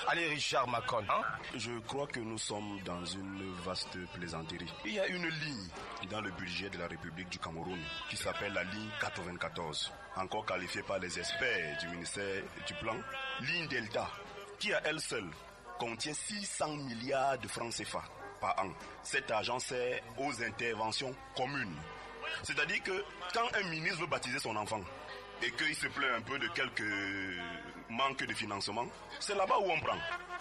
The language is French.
Allez Richard Macon, hein? Je crois que nous sommes dans une vaste plaisanterie. Il y a une ligne dans le budget de la République du Cameroun qui s'appelle la ligne 94, encore qualifiée par les experts du ministère du Plan, ligne Delta, qui à elle seule contient 600 milliards de francs CFA par an. Cet argent sert aux interventions communes. C'est-à-dire que quand un ministre veut baptiser son enfant et qu'il se plaint un peu de quelques manques de financement, c'est là-bas où on prend.